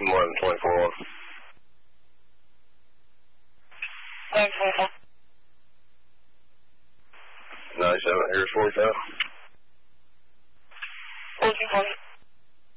more than 24 1. 24. 97, here's 45. 1440.